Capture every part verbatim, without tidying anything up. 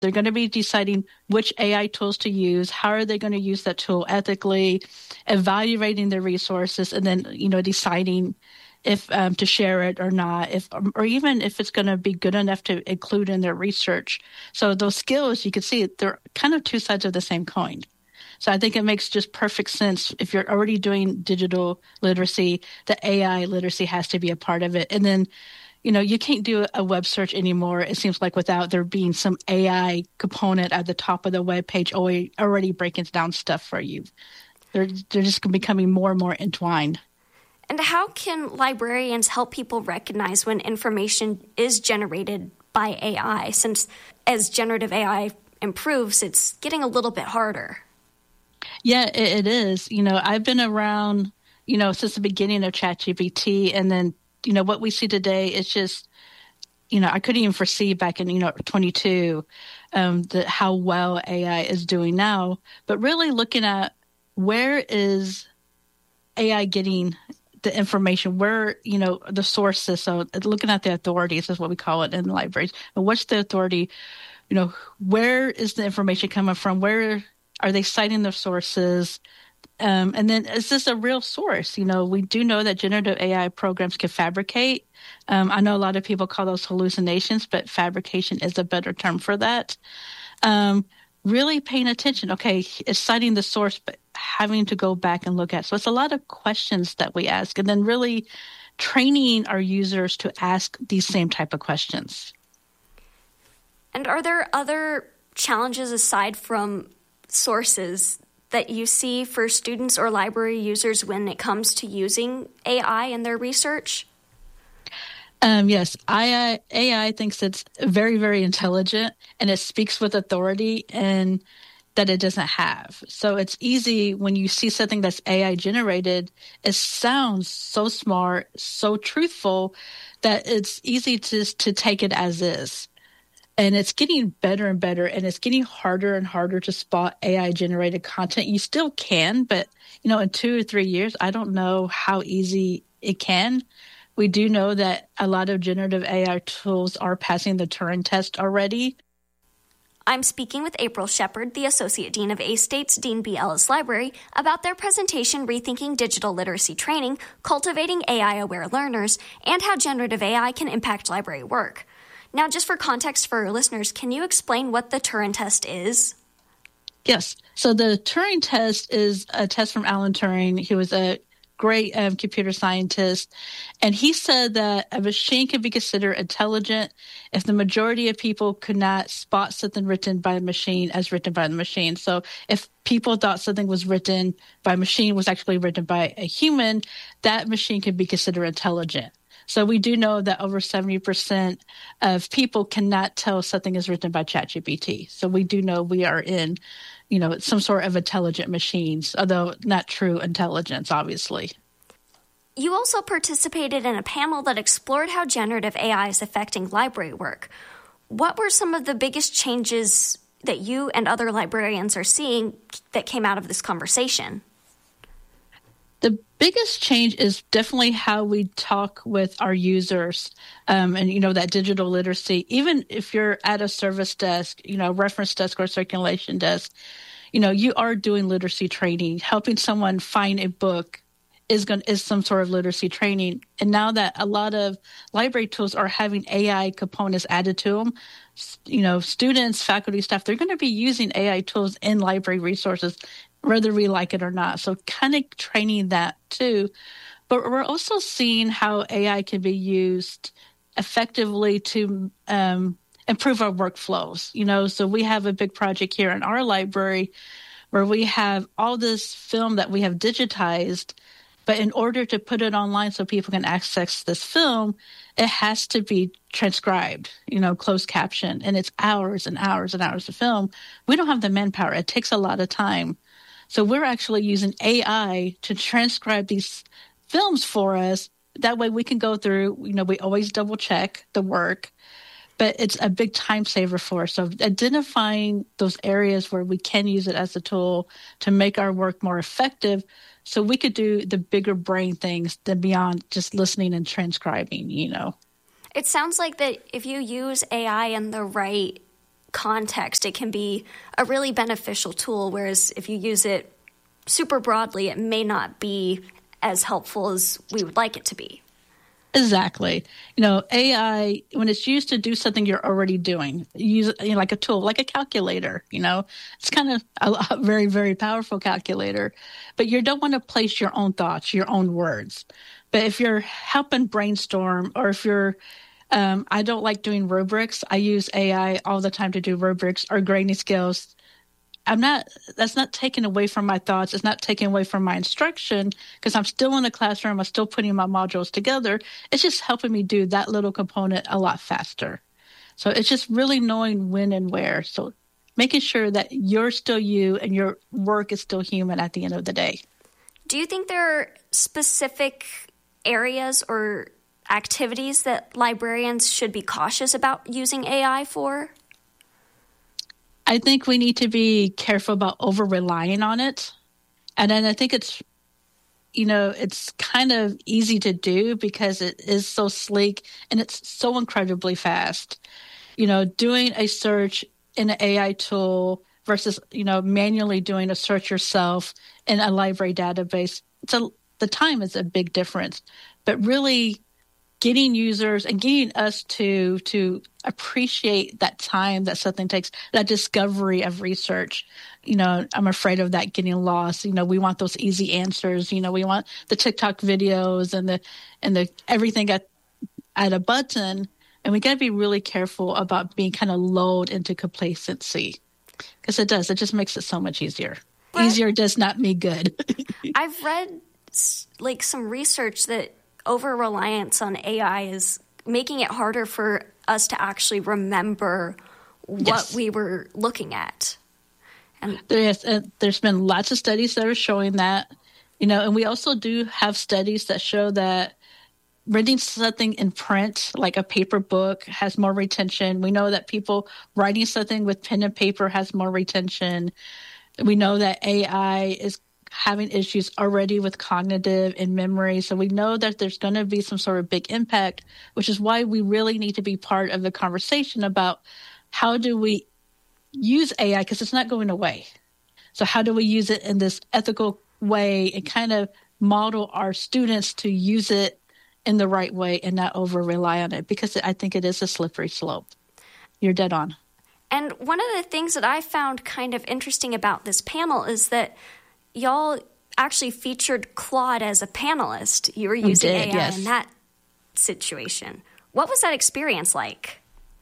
They're going to be deciding which A I tools to use, how are they going to use that tool ethically, evaluating their resources, and then, you know, deciding if um, to share it or not, if or even if it's going to be good enough to include in their research. So those skills, you can see, they're kind of two sides of the same coin. So I think it makes just perfect sense. If you're already doing digital literacy, the A I literacy has to be a part of it. And then, you know, you can't do a web search anymore, it seems like, without there being some A I component at the top of the web page already breaking down stuff for you. They're, they're just becoming more and more entwined. And how can librarians help people recognize when information is generated by A I? Since as generative A I improves, it's getting a little bit harder. Yeah, it, it is. You know, I've been around, you know, since the beginning of ChatGPT, and then, you know, what we see today is just, you know, I couldn't even foresee back in, you know, twenty-two, um, the, how well A I is doing now. But really looking at where is A I getting the information, where, you know, the sources. So looking at the authorities is what we call it in the libraries. And what's the authority? You know, where is the information coming from? Where are they citing their sources? Um, and then is this a real source? You know, we do know that generative A I programs can fabricate. Um, I know a lot of people call those hallucinations, but fabrication is a better term for that. Um, really paying attention. Okay, it's citing the source, but having to go back and look at. So it's a lot of questions that we ask, and then really training our users to ask these same type of questions. And are there other challenges aside from sources that you see for students or library users when it comes to using A I in their research? Um, yes, A I thinks it's very, very intelligent, and it speaks with authority and that it doesn't have. So it's easy when you see something that's A I generated, it sounds so smart, so truthful, that it's easy to to take it as is. And it's getting better and better, and it's getting harder and harder to spot A I-generated content. You still can, but, you know, in two or three years, I don't know how easy it can. We do know that a lot of generative A I tools are passing the Turing test already. I'm speaking with April Shepard, the Associate Dean of A-State's Dean B. Ellis Library, about their presentation, Rethinking Digital Literacy Training, Cultivating A I-Aware Learners, and how generative A I can impact library work. Now, just for context for our listeners, can you explain what the Turing test is? Yes. So the Turing test is a test from Alan Turing. He was a great um, computer scientist. And he said that a machine can be considered intelligent if the majority of people could not spot something written by a machine as written by the machine. So if people thought something was written by a machine was actually written by a human, that machine could be considered intelligent. So we do know that over seventy percent of people cannot tell something is written by ChatGPT. So we do know we are in, you know, some sort of intelligent machines, although not true intelligence, obviously. You also participated in a panel that explored how generative A I is affecting library work. What were some of the biggest changes that you and other librarians are seeing that came out of this conversation? The biggest change is definitely how we talk with our users, um, and, you know, that digital literacy. Even if you're at a service desk, you know, reference desk or circulation desk, you know, you are doing literacy training. Helping someone find a book is going is some sort of literacy training. And now that a lot of library tools are having A I components added to them, you know, students, faculty, staff, they're going to be using A I tools in library resources, whether we like it or not. So kind of training that too. But we're also seeing how A I can be used effectively to um, improve our workflows. You know, so we have a big project here in our library where we have all this film that we have digitized, but in order to put it online so people can access this film, it has to be transcribed, you know, closed caption, and it's hours and hours and hours of film. We don't have the manpower. It takes a lot of time. So we're actually using A I to transcribe these films for us. That way we can go through, you know, we always double check the work, but it's a big time saver for us. So identifying those areas where we can use it as a tool to make our work more effective so we could do the bigger brain things than beyond just listening and transcribing, you know. It sounds like that if you use A I in the right context, it can be a really beneficial tool, whereas if you use it super broadly, it may not be as helpful as we would like it to be. Exactly. You know, A I, when it's used to do something you're already doing, use it, you know, like a tool, like a calculator, you know, it's kind of a, a very, very powerful calculator, but you don't want to place your own thoughts, your own words. But if you're helping brainstorm, or if you're, um, I don't like doing rubrics. I use A I all the time to do rubrics or grading scales. I'm not, that's not taking away from my thoughts. It's not taking away from my instruction, because I'm still in the classroom. I'm still putting my modules together. It's just helping me do that little component a lot faster. So it's just really knowing when and where. So making sure that you're still you and your work is still human at the end of the day. Do you think there are specific areas or activities that librarians should be cautious about using A I for? I think we need to be careful about over relying on it. And then I think it's, you know, it's kind of easy to do because it is so sleek and it's so incredibly fast. You know, doing a search in an A I tool versus, you know, manually doing a search yourself in a library database, it's a, the time is a big difference. But really getting users and getting us to to appreciate that time that something takes, that discovery of research. You know, I'm afraid of that getting lost. You know, we want those easy answers. You know, we want the TikTok videos and the and the everything at at a button. And we got to be really careful about being kind of lulled into complacency, because it does. It just makes it so much easier. But easier does not mean good. I've read like some research that over-reliance on A I is making it harder for us to actually remember what yes. we were looking at. And there's, uh, there's been lots of studies that are showing that, you know, and we also do have studies that show that reading something in print, like a paper book, has more retention. We know that people writing something with pen and paper has more retention. We know that A I is having issues already with cognitive and memory. So we know that there's going to be some sort of big impact, which is why we really need to be part of the conversation about how do we use A I, because it's not going away. So how do we use it in this ethical way and kind of model our students to use it in the right way and not over rely on it, because I think it is a slippery slope. You're dead on. And one of the things that I found kind of interesting about this panel is that y'all actually featured Claude as a panelist. You were using we did, A I yes. in that situation. What was that experience like?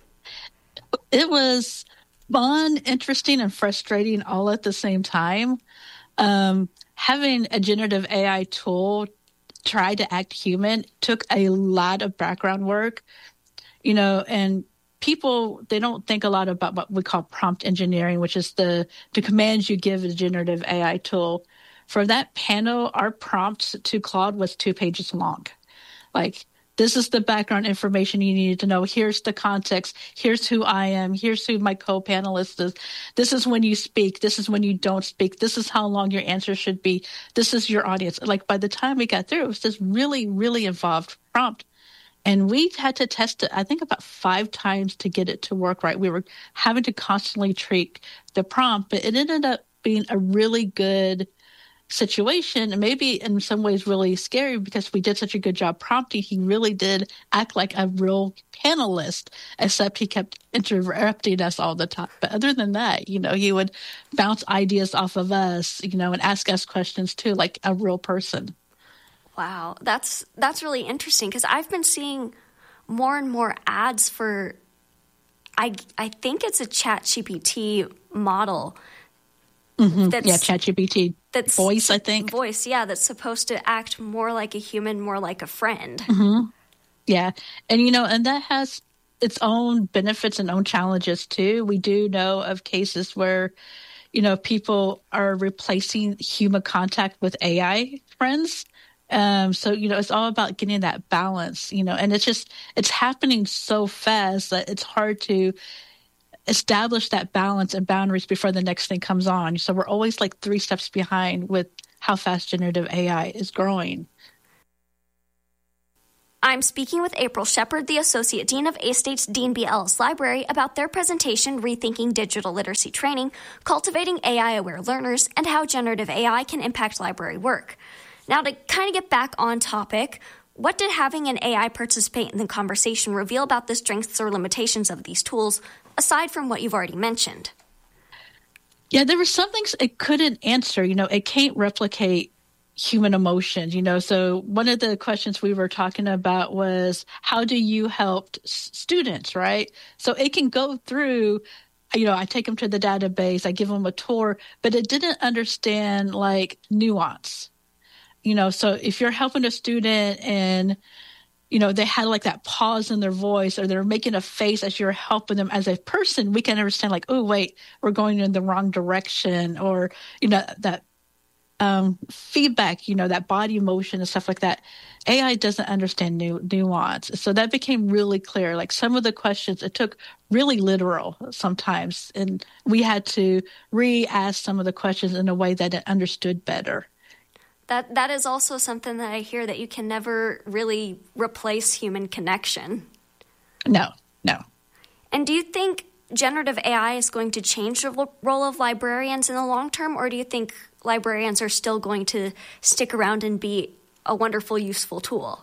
It was fun, interesting, and frustrating all at the same time. Um, having a generative A I tool try to act human took a lot of background work, you know, and people, they don't think a lot about what we call prompt engineering, which is the, the commands you give a generative A I tool. For that panel, our prompt to Claude was two pages long. Like, this is the background information you needed to know. Here's the context. Here's who I am. Here's who my co-panelist is. This is when you speak. This is when you don't speak. This is how long your answer should be. This is your audience. Like, by the time we got through, it was this really, really involved prompt. And we had to test it, I think, about five times to get it to work right. We were having to constantly tweak the prompt, but it ended up being a really good situation, and maybe in some ways really scary, because we did such a good job prompting. He really did act like a real panelist, except he kept interrupting us all the time. But other than that, you know, he would bounce ideas off of us, you know, and ask us questions too, like a real person. Wow, that's that's really interesting, because I've been seeing more and more ads for, I I think it's a ChatGPT model. Mm-hmm. That's, yeah, ChatGPT that's voice, I think. Voice, yeah, that's supposed to act more like a human, more like a friend. Mm-hmm. Yeah, and you know, and that has its own benefits and own challenges too. We do know of cases where, you know, people are replacing human contact with A I friends. Um, so, you know, it's all about getting that balance, you know, and it's just, it's happening so fast that it's hard to establish that balance and boundaries before the next thing comes on. So we're always like three steps behind with how fast generative A I is growing. I'm speaking with April Shepard, the Associate Dean of A-State's Dean B. Ellis Library, about their presentation, Rethinking Digital Literacy Training, Cultivating A I-Aware Learners, and how generative A I can impact library work. Now, to kind of get back on topic, what did having an A I participate in the conversation reveal about the strengths or limitations of these tools, aside from what you've already mentioned? Yeah, there were some things it couldn't answer. You know, it can't replicate human emotions, you know. So one of the questions we were talking about was, how do you help s- students, right? So it can go through, you know, I take them to the database, I give them a tour, but it didn't understand like nuance, you know. So if you're helping a student and, you know, they had like that pause in their voice, or they're making a face as you're helping them as a person, we can understand like, oh, wait, we're going in the wrong direction, or, you know, that Um, feedback, you know, that body motion and stuff like that. A I doesn't understand nu- nuance. So that became really clear. Like some of the questions, it took really literal sometimes. And we had to re-ask some of the questions in a way that it understood better. That That is also something that I hear, that you can never really replace human connection. No, no. And do you think generative A I is going to change the role of librarians in the long term, or do you think librarians are still going to stick around and be a wonderful, useful tool?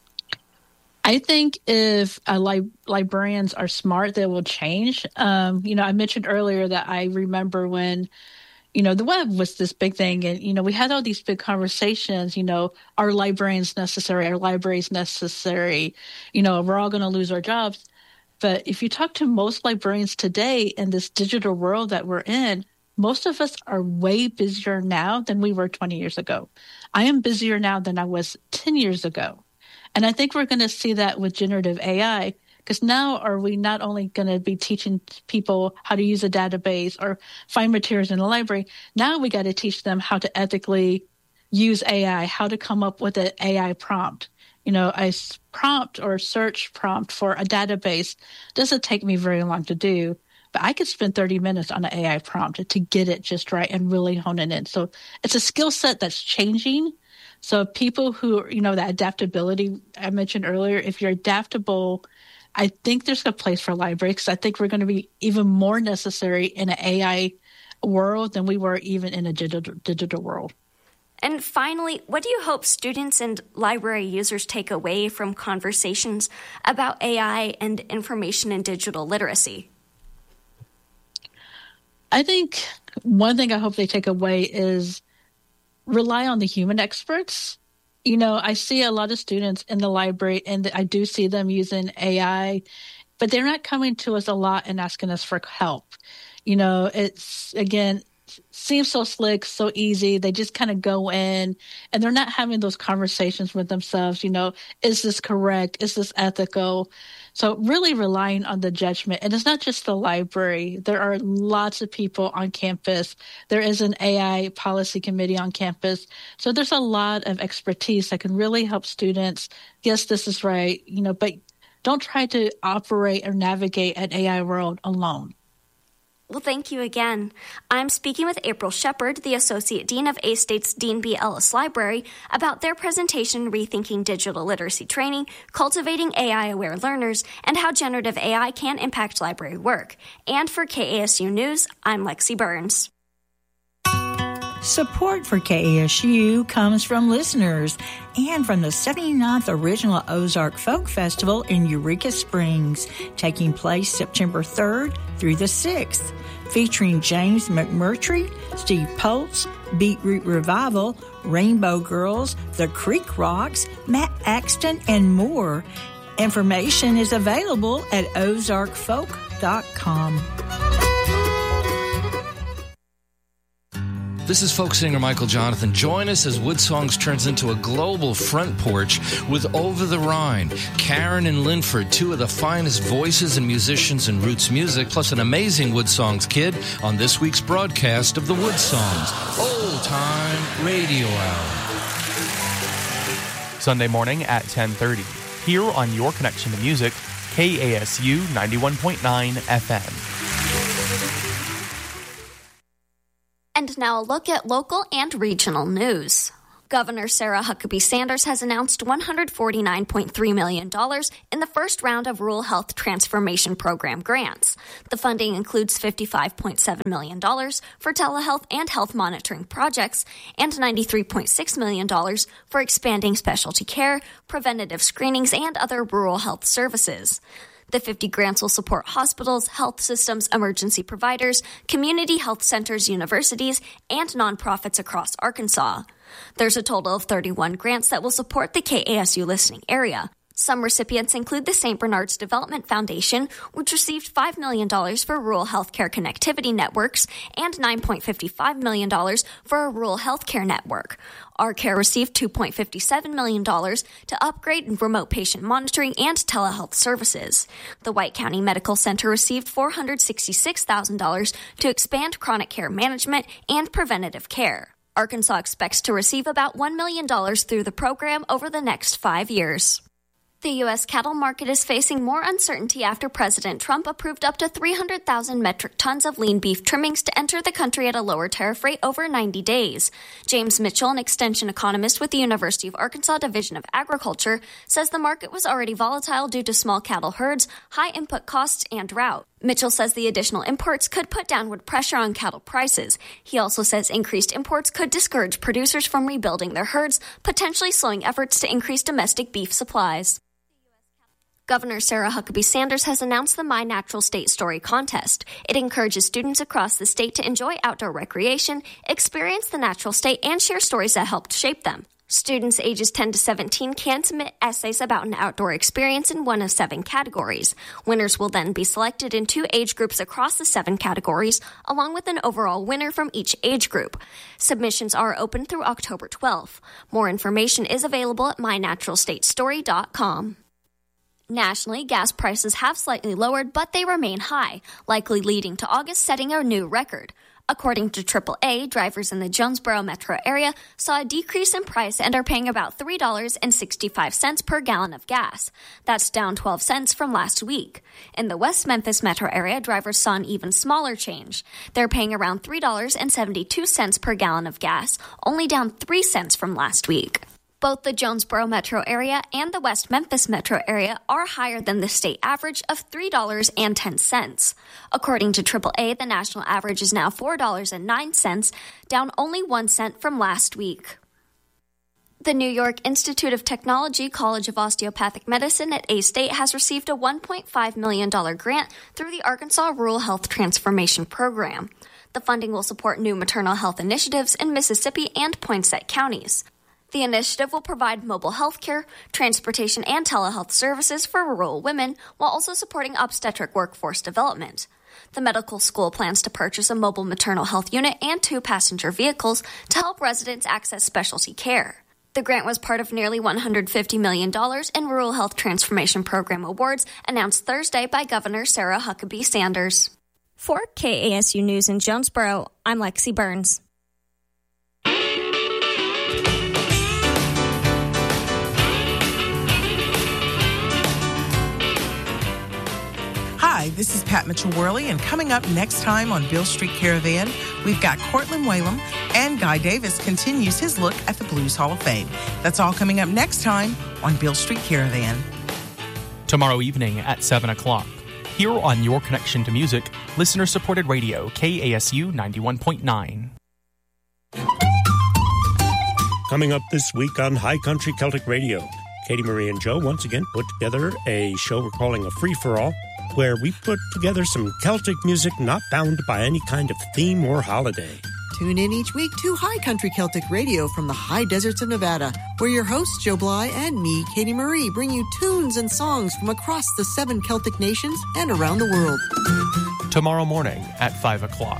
I think if uh, li- librarians are smart, they will change. Um, you know, I mentioned earlier that I remember when, you know, the web was this big thing, and, you know, we had all these big conversations, you know, are librarians necessary? Are libraries necessary? You know, we're all going to lose our jobs. But if you talk to most librarians today in this digital world that we're in, most of us are way busier now than we were twenty years ago. I am busier now than I was ten years ago. And I think we're going to see that with generative A I, because now are we not only going to be teaching people how to use a database or find materials in the library, now we got to teach them how to ethically use A I, how to come up with an A I prompt. You know, a prompt or search prompt for a database doesn't take me very long to do. But I could spend thirty minutes on an A I prompt to get it just right and really hone it in. So it's a skill set that's changing. So people who, you know, that adaptability I mentioned earlier, if you're adaptable, I think there's a place for libraries, because I think we're going to be even more necessary in an A I world than we were even in a digital, digital world. And finally, what do you hope students and library users take away from conversations about A I and information and digital literacy? I think one thing I hope they take away is rely on the human experts. You know, I see a lot of students in the library, and I do see them using A I, but they're not coming to us a lot and asking us for help. You know, it's, again, seems so slick, so easy. They just kind of go in, and they're not having those conversations with themselves. You know, is this correct? Is this ethical? So really relying on the judgment. And it's not just the library. There are lots of people on campus. There is an A I policy committee on campus. So there's a lot of expertise that can really help students. Yes, this is right, you know, but don't try to operate or navigate an A I world alone. Well, thank you again. I'm speaking with April Shepard, the Associate Dean of A-State's Dean B. Ellis Library, about their presentation, Rethinking Digital Literacy Training, Cultivating A I-Aware Learners, and how generative A I can impact library work. And for K A S U News, I'm Lexi Burns. Support for K A S U comes from listeners and from the seventy-ninth Original Ozark Folk Festival in Eureka Springs, taking place September third through the sixth, featuring James McMurtry, Steve Poltz, Beetroot Revival, Rainbow Girls, The Creek Rocks, Matt Axton, and more. Information is available at ozark folk dot com. This is folk singer Michael Jonathan. Join us as Woodsongs turns into a global front porch with Over the Rhine, Karen and Linford, two of the finest voices and musicians in roots music, plus an amazing Woodsongs kid on this week's broadcast of the Woodsongs Old Time Radio Hour. Sunday morning at ten thirty, here on Your Connection to Music, K A S U ninety-one point nine F M. And now a look at local and regional news. Governor Sarah Huckabee Sanders has announced one hundred forty-nine point three million dollars in the first round of Rural Health Transformation Program grants. The funding includes fifty-five point seven million dollars for telehealth and health monitoring projects and ninety-three point six million dollars for expanding specialty care, preventative screenings, and other rural health services. The fifty grants will support hospitals, health systems, emergency providers, community health centers, universities, and nonprofits across Arkansas. There's a total of thirty-one grants that will support the K A S U listening area. Some recipients include the Saint Bernard's Development Foundation, which received five million dollars for rural healthcare connectivity networks and nine point five five million dollars for a rural healthcare network. Our Care received two point five seven million dollars to upgrade remote patient monitoring and telehealth services. The White County Medical Center received four hundred sixty-six thousand dollars to expand chronic care management and preventative care. Arkansas expects to receive about one million dollars through the program over the next five years. The U S cattle market is facing more uncertainty after President Trump approved up to three hundred thousand metric tons of lean beef trimmings to enter the country at a lower tariff rate over ninety days. James Mitchell, an extension economist with the University of Arkansas Division of Agriculture, says the market was already volatile due to small cattle herds, high input costs, and drought. Mitchell says the additional imports could put downward pressure on cattle prices. He also says increased imports could discourage producers from rebuilding their herds, potentially slowing efforts to increase domestic beef supplies. Governor Sarah Huckabee Sanders has announced the My Natural State Story contest. It encourages students across the state to enjoy outdoor recreation, experience the natural state, and share stories that helped shape them. Students ages ten to seventeen can submit essays about an outdoor experience in one of seven categories. Winners will then be selected in two age groups across the seven categories, along with an overall winner from each age group. Submissions are open through October twelfth. More information is available at my natural state story dot com. Nationally, gas prices have slightly lowered, but they remain high, likely leading to August setting a new record. According to triple A, drivers in the Jonesboro metro area saw a decrease in price and are paying about three dollars and sixty-five cents per gallon of gas. That's down twelve cents from last week. In the West Memphis metro area, drivers saw an even smaller change. They're paying around three dollars and seventy-two cents per gallon of gas, only down three cents from last week. Both the Jonesboro metro area and the West Memphis metro area are higher than the state average of three dollars and ten cents. According to triple A, the national average is now four dollars and nine cents, down only one cent from last week. The New York Institute of Technology College of Osteopathic Medicine at A-State has received a one point five million dollars grant through the Arkansas Rural Health Transformation Program. The funding will support new maternal health initiatives in Mississippi and Poinsett counties. The initiative will provide mobile health care, transportation, and telehealth services for rural women while also supporting obstetric workforce development. The medical school plans to purchase a mobile maternal health unit and two passenger vehicles to help residents access specialty care. The grant was part of nearly one hundred fifty million dollars in Rural Health Transformation Program awards announced Thursday by Governor Sarah Huckabee Sanders. For K A S U News in Jonesboro, I'm Lexi Burns. Hi, this is Pat Mitchell-Worley, and coming up next time on Beale Street Caravan, we've got Cortland Whalum, and Guy Davis continues his look at the Blues Hall of Fame. That's all coming up next time on Beale Street Caravan. Tomorrow evening at seven o'clock, here on Your Connection to Music, listener-supported radio, K A S U ninety-one point nine. Coming up this week on High Country Celtic Radio, Katie Marie and Joe once again put together a show we're calling a free-for-all, where we put together some Celtic music not bound by any kind of theme or holiday. Tune in each week to High Country Celtic Radio from the high deserts of Nevada, where your hosts, Joe Bly and me, Katie Marie, bring you tunes and songs from across the seven Celtic nations and around the world. Tomorrow morning at five o'clock.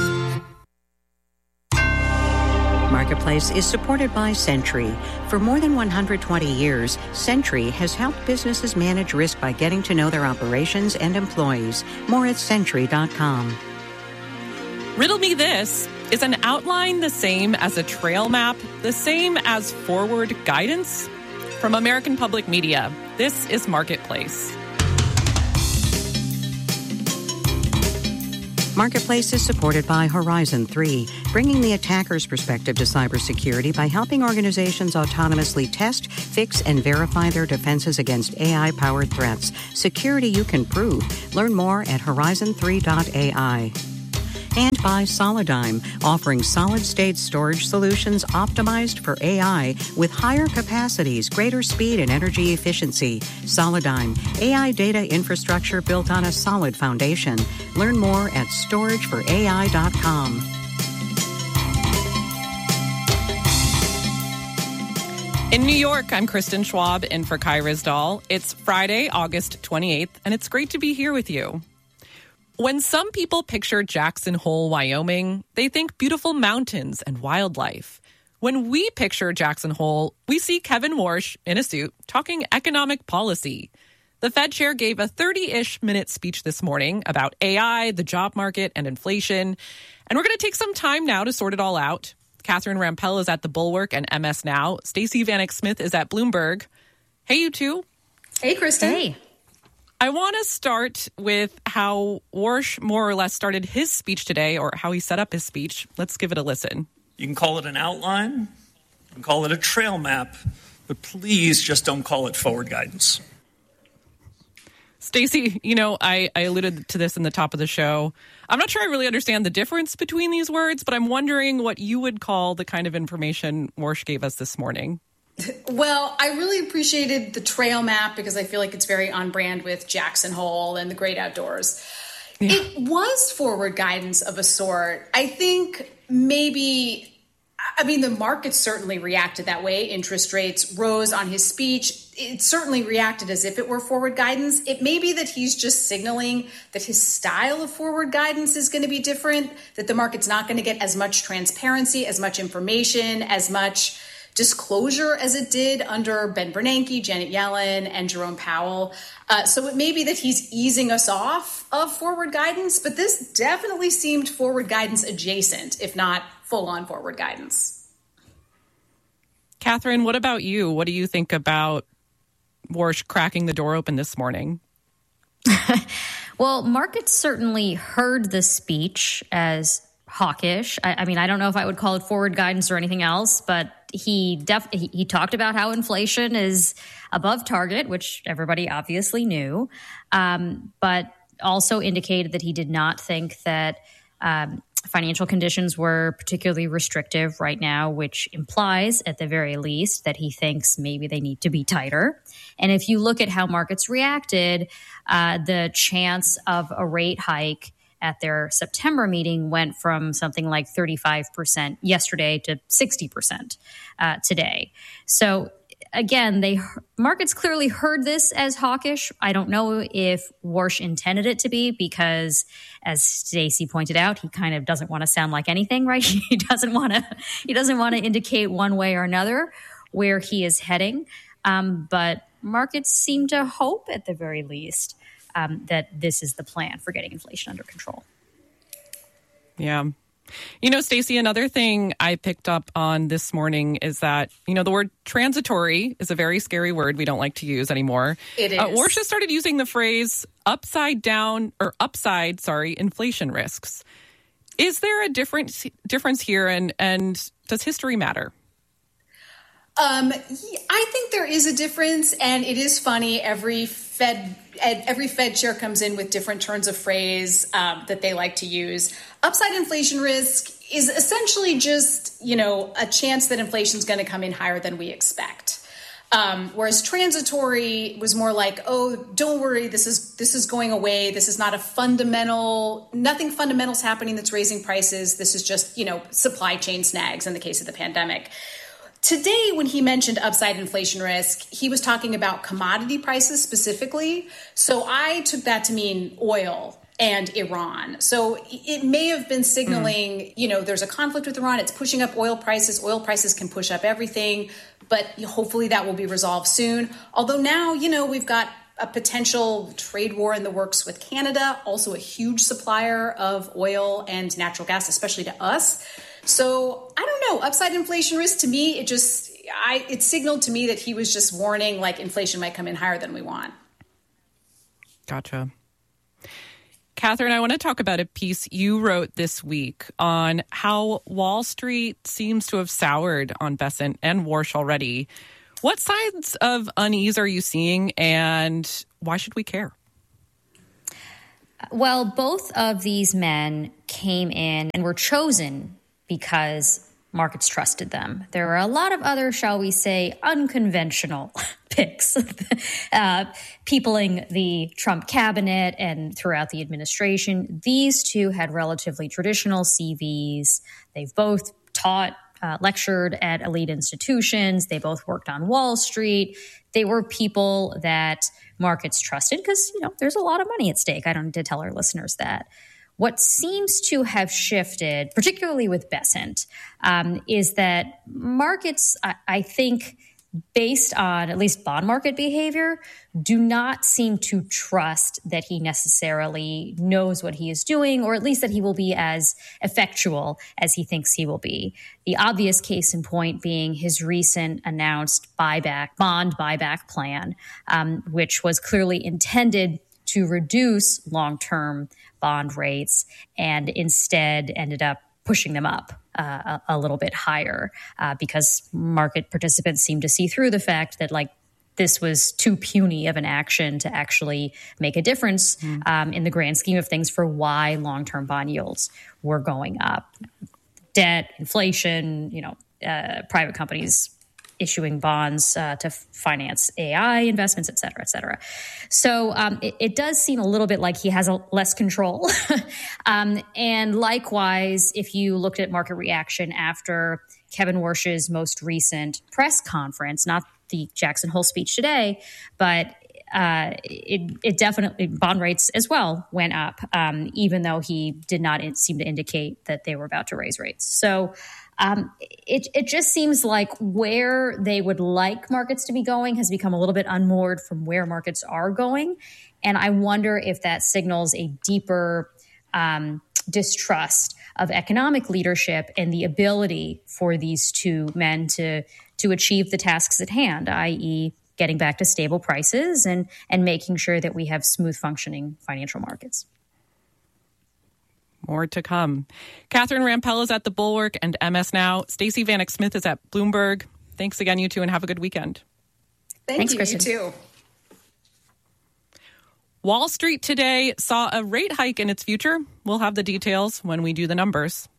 Marketplace is supported by Sentry. For more than one hundred twenty years, Sentry has helped businesses manage risk by getting to know their operations and employees. More at Sentry dot com. Riddle Me This. Is an outline the same as a trail map, the same as forward guidance? From American Public Media, this is Marketplace. Marketplace is supported by Horizon three, bringing the attacker's perspective to cybersecurity by helping organizations autonomously test, fix, and verify their defenses against A I-powered threats. Security you can prove. Learn more at horizon three dot A I. And by Solidigm, offering solid-state storage solutions optimized for A I with higher capacities, greater speed, and energy efficiency. Solidigm, A I data infrastructure built on a solid foundation. Learn more at storage for A I dot com. In New York, I'm Kristen Schwab in for Kai Rizdal. It's Friday, August twenty-eighth, and it's great to be here with you. When some people picture Jackson Hole, Wyoming, they think beautiful mountains and wildlife. When we picture Jackson Hole, we see Kevin Warsh in a suit talking economic policy. The Fed chair gave a thirty-ish minute speech this morning about A I, the job market, and inflation. And we're going to take some time now to sort it all out. Catherine Rampell is at The Bulwark and M S Now. Stacey Vanek Smith is at Bloomberg. Hey, you two. Hey, Kristen. Hey. I want to start with how Warsh more or less started his speech today, or how he set up his speech. Let's give it a listen. You can call it an outline, you can call it a trail map, but please just don't call it forward guidance. Stacey, you know, I, I alluded to this in the top of the show. I'm not sure I really understand the difference between these words, but I'm wondering what you would call the kind of information Warsh gave us this morning. Well, I really appreciated the trail map because I feel like it's very on brand with Jackson Hole and the great outdoors. Yeah. It was forward guidance of a sort. I think maybe, I mean, the market certainly reacted that way. Interest rates rose on his speech. It certainly reacted as if it were forward guidance. It may be that he's just signaling that his style of forward guidance is going to be different, that the market's not going to get as much transparency, as much information, as much disclosure as it did under Ben Bernanke, Janet Yellen, and Jerome Powell. Uh, so it may be that he's easing us off of forward guidance, but this definitely seemed forward guidance adjacent, if not full-on forward guidance. Catherine, what about you? What do you think about Warsh cracking the door open this morning? Well, markets certainly heard the speech as hawkish. I, I mean, I don't know if I would call it forward guidance or anything else, but he def- he, he talked about how inflation is above target, which everybody obviously knew, um, but also indicated that he did not think that um, financial conditions were particularly restrictive right now, which implies, at the very least, that he thinks maybe they need to be tighter. And if you look at how markets reacted, uh, the chance of a rate hike at their September meeting went from something like thirty-five percent yesterday to sixty percent uh, today. So again, they markets clearly heard this as hawkish. I don't know if Warsh intended it to be because, as Stacey pointed out, he kind of doesn't want to sound like anything, right? He doesn't want to. He doesn't want to indicate one way or another where he is heading. Um, but markets seem to hope, at the very least, Um, that this is the plan for getting inflation under control. Yeah. You know, Stacey, another thing I picked up on this morning is that, you know, the word transitory is a very scary word we don't like to use anymore. It is. Uh, Warsh has started using the phrase upside down or upside, sorry, inflation risks. Is there a difference difference here, and, and does history matter? Um, I think there is a difference, and it is funny. Every Fed, every Fed chair comes in with different turns of phrase um, that they like to use. Upside inflation risk is essentially just, you know, a chance that inflation is going to come in higher than we expect. Um, whereas transitory was more like, oh, don't worry, this is this is going away. This is not a fundamental, nothing fundamental is happening that's raising prices. This is just, you know, supply chain snags in the case of the pandemic. Today, when he mentioned upside inflation risk, he was talking about commodity prices specifically. So I took that to mean oil and Iran. So it may have been signaling, mm. you know, there's a conflict with Iran. It's pushing up oil prices. Oil prices can push up everything, but hopefully that will be resolved soon. Although now, you know, we've got a potential trade war in the works with Canada, also a huge supplier of oil and natural gas, especially to us. So I don't know, upside inflation risk, to me, it just, I, it signaled to me that he was just warning like inflation might come in higher than we want. Gotcha. Catherine, I want to talk about a piece you wrote this week on how Wall Street seems to have soured on Bessent and Warsh already. What signs of unease are you seeing, and why should we care? Well, both of these men came in and were chosen because markets trusted them. There are a lot of other, shall we say, unconventional picks, uh, peopling the Trump cabinet and throughout the administration. These two had relatively traditional C Vs. They've both taught, uh, lectured at elite institutions. They both worked on Wall Street. They were people that markets trusted because, you know, there's a lot of money at stake. I don't need to tell our listeners that. What seems to have shifted, particularly with Bessent, um, is that markets, I, I think, based on at least bond market behavior, do not seem to trust that he necessarily knows what he is doing, or at least that he will be as effectual as he thinks he will be. The obvious case in point being his recent announced buyback, bond buyback plan, um, which was clearly intended to reduce long-term bond rates and instead ended up pushing them up uh, a, a little bit higher uh, because market participants seem to see through the fact that, like, this was too puny of an action to actually make a difference mm. um, in the grand scheme of things for why long-term bond yields were going up. Debt, inflation, you know, uh, private companies issuing bonds uh, to finance A I investments, et cetera, et cetera. So um, it, it does seem a little bit like he has a less control. um, and likewise, if you looked at market reaction after Kevin Warsh's most recent press conference, not the Jackson Hole speech today, but uh, it, it definitely, bond rates as well went up, um, even though he did not seem to indicate that they were about to raise rates. So Um, it, it just seems like where they would like markets to be going has become a little bit unmoored from where markets are going. And I wonder if that signals a deeper um, distrust of economic leadership and the ability for these two men to, to achieve the tasks at hand, that is getting back to stable prices and, and making sure that we have smooth functioning financial markets. More to come. Catherine Rampell is at The Bulwark and M S Now. Stacey Vanek Smith is at Bloomberg. Thanks again, you two, and have a good weekend. Thank Thanks, you, Kristen. You too. Wall Street today saw a rate hike in its future. We'll have the details when we do the numbers.